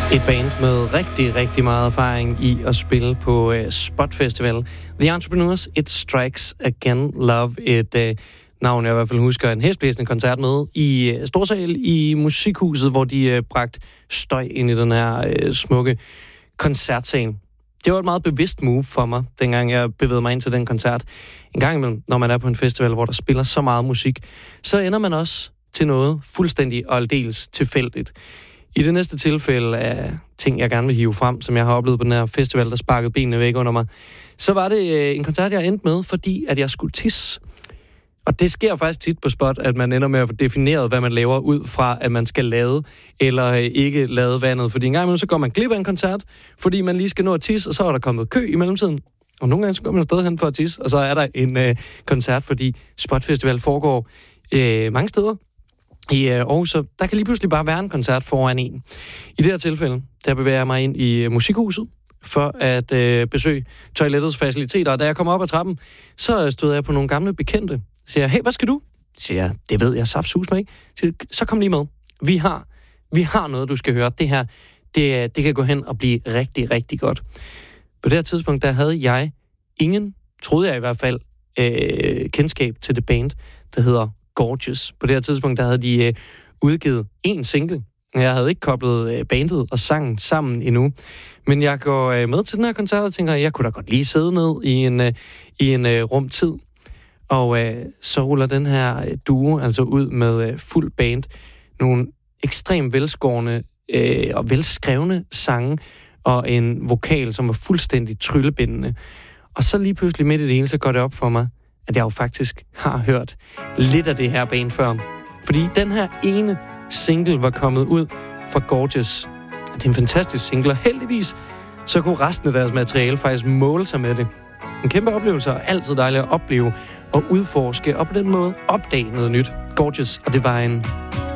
Et band med rigtig, rigtig meget erfaring i at spille på Spot Festival. The Entrepreneurs, It Strikes Again, Love. Et navn, jeg i hvert fald husker, en hæsblæsende koncert med i Storsal i Musikhuset, hvor de bragte støj ind i den her smukke koncertsal. Det var et meget bevidst move for mig, dengang jeg bevægede mig ind til den koncert. En gang imellem, når man er på en festival, hvor der spiller så meget musik, så ender man også til noget fuldstændig og aldeles tilfældigt. I det næste tilfælde af ting, jeg gerne vil hive frem, som jeg har oplevet på den her festival, der sparkede benene væk under mig, så var det en koncert, jeg endte med, fordi at jeg skulle tisse. Og det sker faktisk tit på Spot, at man ender med at få defineret, hvad man laver ud fra, at man skal lade eller ikke lade vandet. Fordi en gang imellem, så går man glip af en koncert, fordi man lige skal nå at tisse, og så er der kommet kø i mellemtiden. Og nogle gange, så går man stadig hen for at tisse, og så er der en koncert, fordi Spot Festival foregår mange steder i Aarhus, så der kan lige pludselig bare være en koncert foran en. I det her tilfælde, der bevæger jeg mig ind i Musikhuset for at besøge toilettets faciliteter. Og da jeg kommer op ad trappen, så stod jeg på nogle gamle bekendte. Så siger jeg, hey, hvad skal du? Så siger jeg, det ved jeg saftsus med, ikke? Så kom lige med. Vi har noget, du skal høre. Det her, det kan gå hen og blive rigtig, rigtig godt. På det her tidspunkt, der havde jeg troede jeg i hvert fald, kendskab til det band, der hedder Gorgeous. På det her tidspunkt, der havde de udgivet en single. Jeg havde ikke koblet bandet og sangen sammen endnu. Men jeg går med til den her koncert og tænker, jeg kunne da godt lige sidde ned i en rumtid. Og så ruller den her duo altså ud med fuld band. Nogle ekstremt velskårne og velskrevne sange og en vokal, som var fuldstændig tryllebindende. Og så lige pludselig midt i det hele, så går det op for mig, at jeg jo faktisk har hørt lidt af det her band før. Fordi den her ene single var kommet ud fra Gorgeous. Det er en fantastisk single, og heldigvis så kunne resten af deres materiale faktisk måle sig med det. En kæmpe oplevelse, og altid dejligt at opleve og udforske, og på den måde opdage noget nyt. Gorgeous, og det var en